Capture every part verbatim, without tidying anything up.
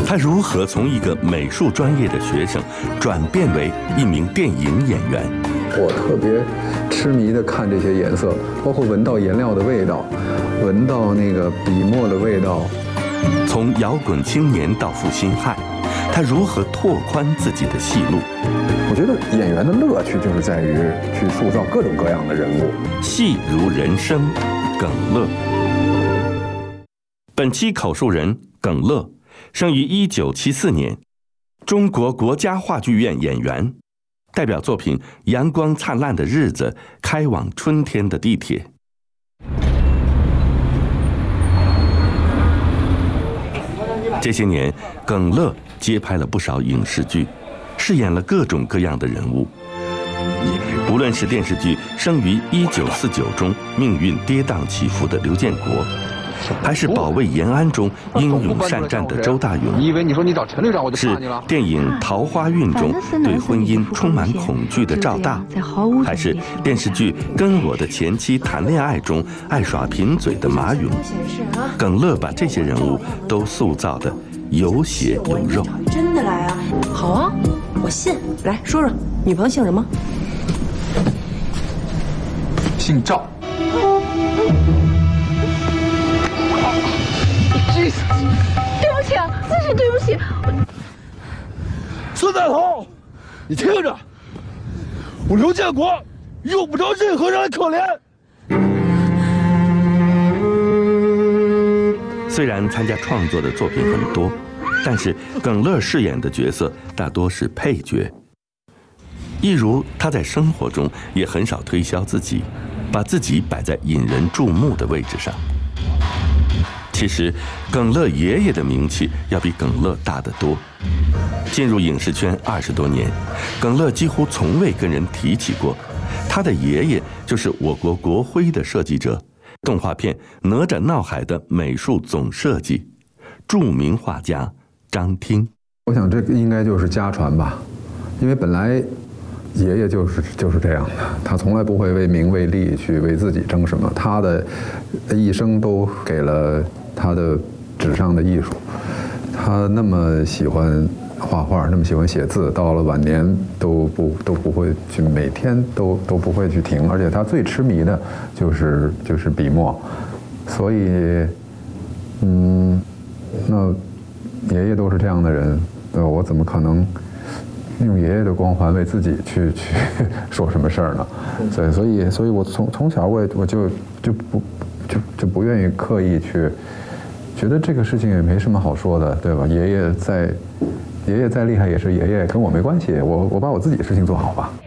他如何从一个美术专业的学生转变为一名电影演员？ 我特别痴迷地看这些颜色，包括闻到颜料的味道，闻到那个笔墨的味道。 从摇滚青年到负心汉，他如何拓宽自己的戏路？ 我觉得演员的乐趣就是在于去塑造各种各样的人物。 戏如人生，耿乐。本期口述人耿乐，生于一九七四年，中国国家话剧院演员，代表作品《阳光灿烂的日子》《开往春天的地铁》。这些年，耿乐接拍了不少影视剧，饰演了各种各样的人物。无论是电视剧生于一九四九中命运跌宕起伏的刘建国，还是保卫延安中英勇善战的周大勇， 你以为你说你找陈队长我就怕你了？ 是电影《桃花运》中对婚姻充满恐惧的赵大，还是电视剧《跟我的前妻谈恋爱》中爱耍贫嘴的马勇？耿乐把这些人物都塑造的有血有肉。 真的来啊？好啊，我信。来说说，女朋友姓什么？ 姓赵。 对不起啊，真是对不起。 孙大头，你听着，我刘建国用不着任何人来可怜。 虽然参加创作的作品很多，但是耿乐饰演的角色大多是配角。一如他在生活中也很少推销自己，把自己摆在引人注目的位置上。其实，耿乐爷爷的名气要比耿乐大得多。进入影视圈二十多年，耿乐几乎从未跟人提起过，他的爷爷就是我国国徽的设计者，动画片《哪吒闹海》的美术总设计，著名画家张汀。 我想这个应该就是家传吧，因为本来爷爷就是就是这样的，他从来不会为名为利去为自己争什么，他的一生都给了他的纸上的艺术。他那么喜欢画画，那么喜欢写字，到了晚年都不都不会去，每天都都不会去停，而且他最痴迷的就是就是笔墨，所以，嗯，那爷爷都是这样的人，对吧？我怎么可能用爷爷的光环为自己去去说什么事儿呢？对，所以所以我从从小我我就就不就就不愿意刻意去。觉得这个事情也没什么好说的，对吧？爷爷再，爷爷再厉害也是爷爷，跟我没关系。我我把我自己的事情做好吧。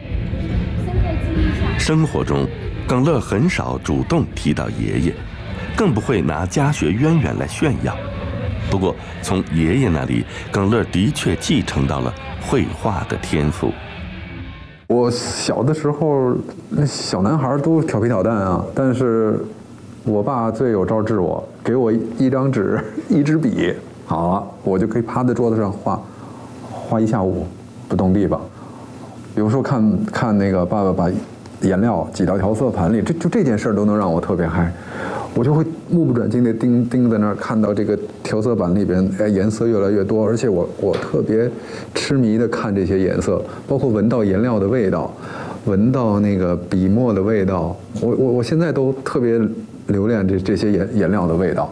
生活中，耿乐很少主动提到爷爷，更不会拿家学渊源来炫耀。不过，从爷爷那里，耿乐的确继承到了绘画的天赋。 我小的时候，那小男孩都调皮捣蛋啊，但是我爸最有招治我，给我一张纸一支笔，好了，我就可以趴在桌子上画，画一下午不动地方。有时候看看那个爸爸把颜料挤到调色盘里，这就这件事都能让我特别嗨，我就会目不转睛地盯盯在那儿，看到这个调色板里边，哎，颜色越来越多，而且我我特别痴迷地看这些颜色，包括闻到颜料的味道，闻到那个笔墨的味道，我我我现在都特别留恋这这些颜颜料的味道。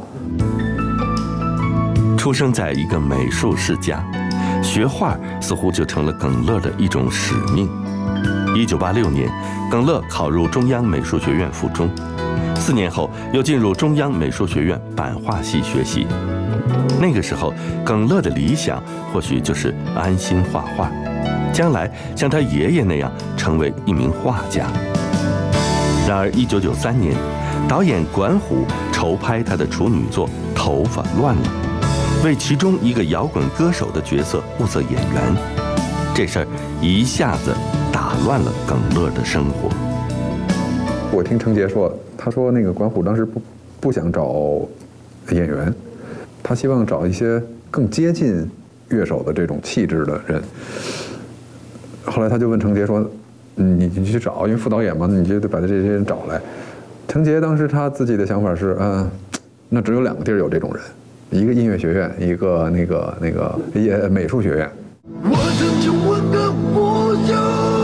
出生在一个美术世家，学画似乎就成了耿乐的一种使命。一九八六年，耿乐考入中央美术学院附中，四年后又进入中央美术学院版画系学习。那个时候，耿乐的理想或许就是安心画画，将来像他爷爷那样成为一名画家。然而，一九九三年，导演管虎筹拍他的处女作《头发乱了》，为其中一个摇滚歌手的角色物色演员。这事儿一下子打乱了耿乐的生活。 我听程杰说，他说那个管虎当时不不想找演员，他希望找一些更接近乐手的这种气质的人。后来他就问程杰说：“你你去找，因为副导演嘛，你就得把这些人找来。”程杰当时他自己的想法是，嗯、呃，那只有两个地儿有这种人， 一个音乐学院，一个那个那个也美术学院。 我曾经问个不休，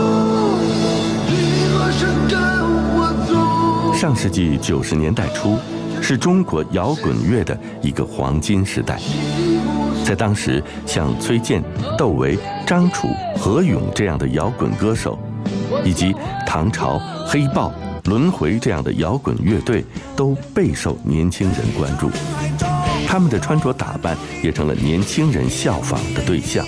你何时跟我走？ 上世纪九十年代初，是中国摇滚乐的一个黄金时代。在当时，像崔健、窦唯、张楚、何勇这样的摇滚歌手，以及唐朝、黑豹、轮回这样的摇滚乐队，都备受年轻人关注。他们的穿着打扮也成了年轻人效仿的对象。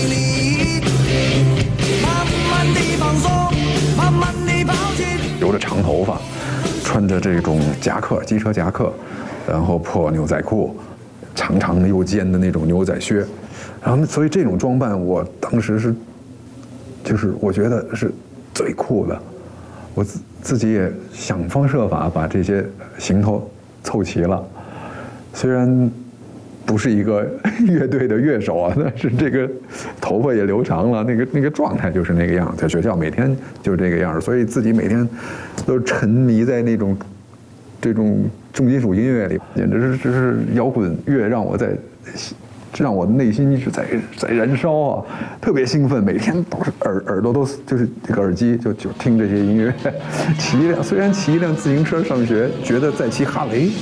留着长头发，穿着这种夹克、机车夹克，然后破牛仔裤，长长的又尖的那种牛仔靴，然后所以这种装扮，我当时是，就是我觉得是最酷的。我自自己也想方设法把这些行头凑齐了。虽然不是一个乐队的乐手啊，但是这个头发也留长了，那个那个状态就是那个样，在学校每天就是这个样，所以自己每天都沉迷在那种这种重金属音乐里，简直是就是摇滚乐让我在让我的内心是在在燃烧啊，特别兴奋，每天都是耳耳朵都就是这个耳机就就听这些音乐，骑一辆虽然骑一辆自行车上学，觉得在骑哈雷，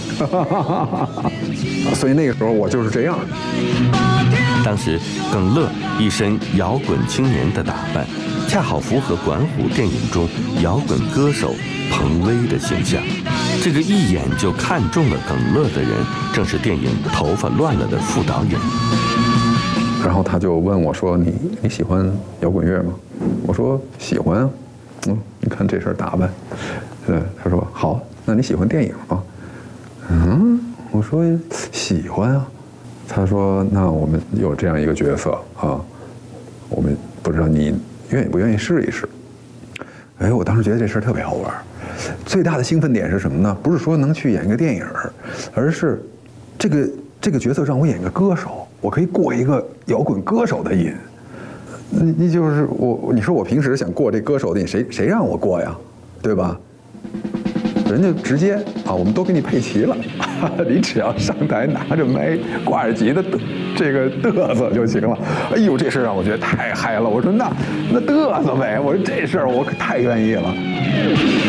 所以那个时候我就是这样。 当时耿乐一身摇滚青年的打扮，恰好符合管虎电影中摇滚歌手彭威的形象。这个一眼就看中了耿乐的人，正是电影《头发乱了》的副导演。 然后他就问我说：“你你喜欢摇滚乐吗？”我说：“喜欢啊。”嗯，你看这身打扮，对，他说：“好，那你喜欢电影吗？”嗯，我说：“喜欢啊。”他说：“那我们有这样一个角色啊，我们不知道你愿意不愿意试一试。”哎，我当时觉得这事儿特别好玩。最大的兴奋点是什么呢？不是说能去演一个电影，而是这个这个角色让我演一个歌手，我可以过一个摇滚歌手的瘾。你你就是我，你说我平时想过这歌手的瘾，谁谁让我过呀？对吧？人家直接啊，我们都给你配齐了，你只要上台拿着麦，挂着吉他，这个嘚瑟就行了。哎呦，这事让我觉得太嗨了。我说那那嘚瑟呗，我说这事儿我可太愿意了。